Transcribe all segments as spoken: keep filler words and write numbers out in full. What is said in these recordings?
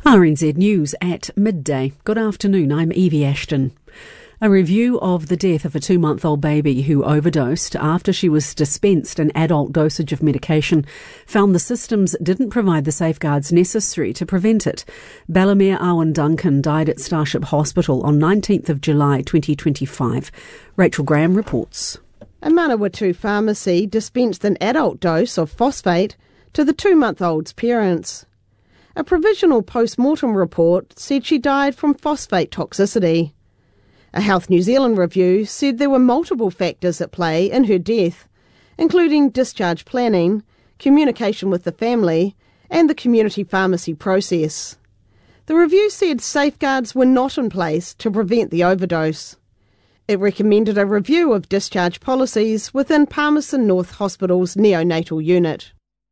R N Z News at midday. Good afternoon, I'm Evie Ashton. A review of the death of a two-month-old baby who overdosed after she was dispensed an adult dosage of medication found the systems didn't provide the safeguards necessary to prevent it. Balamere Awan Duncan died at Starship Hospital on nineteenth of July twenty twenty-five. Rachel Graham reports. A Manawatu pharmacy dispensed an adult dose of phosphate to the two-month-old's parents. A provisional post-mortem report said she died from phosphate toxicity. A Health New Zealand review said there were multiple factors at play in her death, including discharge planning, communication with the family, and the community pharmacy process. The review said safeguards were not in place to prevent the overdose. It recommended a review of discharge policies within Palmerston North Hospital's neonatal unit.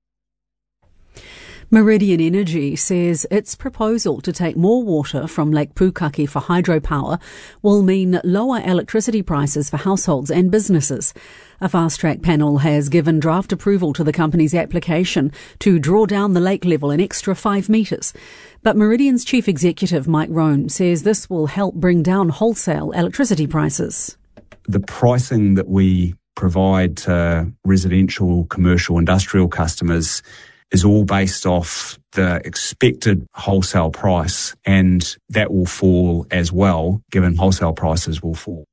Meridian Energy says its proposal to take more water from Lake Pukaki for hydropower will mean lower electricity prices for households and businesses. A fast-track panel has given draft approval to the company's application to draw down the lake level an extra five metres. But Meridian's chief executive, Mike Roan, says this will help bring down wholesale electricity prices. The pricing that we provide to residential, commercial, industrial customers is all based off the expected wholesale price, and that will fall as well, given wholesale prices will fall.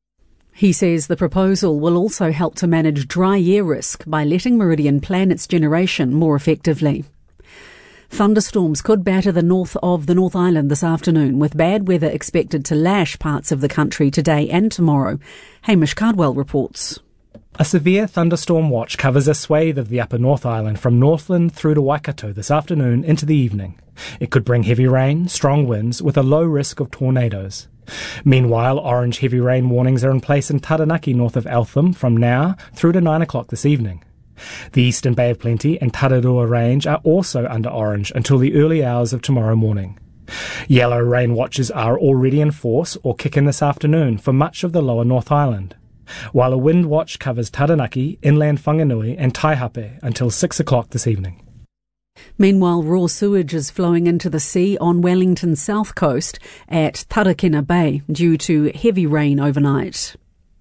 He says the proposal will also help to manage dry year risk by letting Meridian plan its generation more effectively. Thunderstorms could batter the north of the North Island this afternoon, with bad weather expected to lash parts of the country today and tomorrow. Hamish Cardwell reports. A severe thunderstorm watch covers a swathe of the upper North Island from Northland through to Waikato this afternoon into the evening. It could bring heavy rain, strong winds, with a low risk of tornadoes. Meanwhile, orange heavy rain warnings are in place in Taranaki north of Eltham from now through to nine o'clock this evening. The Eastern Bay of Plenty and Tararua Range are also under orange until the early hours of tomorrow morning. Yellow rain watches are already in force or kick in this afternoon for much of the lower North Island, while a wind watch covers Taranaki, inland Whanganui and Taihape until six o'clock this evening. Meanwhile, raw sewage is flowing into the sea on Wellington's south coast at Tarakina Bay due to heavy rain overnight.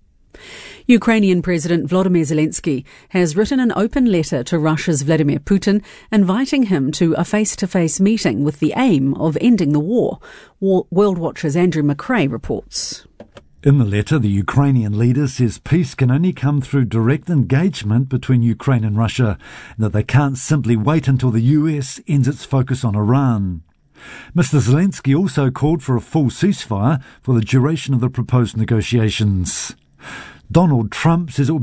Ukrainian President Volodymyr Zelensky has written an open letter to Russia's Vladimir Putin, inviting him to a face-to-face meeting with the aim of ending the war. World Watch's Andrew McRae reports. In the letter, the Ukrainian leader says peace can only come through direct engagement between Ukraine and Russia, and that they can't simply wait until the U S ends its focus on Iran. Mister Zelensky also called for a full ceasefire for the duration of the proposed negotiations. Donald Trump says it will